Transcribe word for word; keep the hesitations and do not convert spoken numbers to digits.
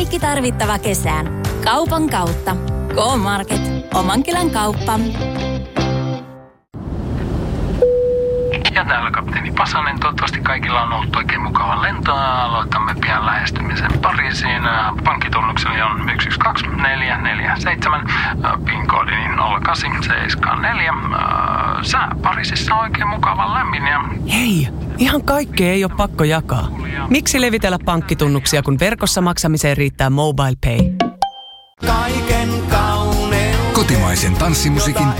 Kaikki tarvittava kesään. Kaupan kautta. K-Market. Omankylän kauppa. Ja täällä kapteeni Pasanen. Toivottavasti kaikilla on ollut oikein mukava lento. Aloitamme pian lähestymisen Pariisiin. Pankkitunnukseni on yksi yksi kaksi neljä neljä seitsemän. PIN-koodini nolla kahdeksan seitsemän neljä. Sää Pariisissa on oikein mukava lämmin. Ja... Hei, ihan kaikkea ei ole pakko jakaa. Miksi levitellä pankkitunnuksia, kun verkossa maksamiseen riittää MobilePay? Kaiken kauneus. Kotimaisen tanssimusiikin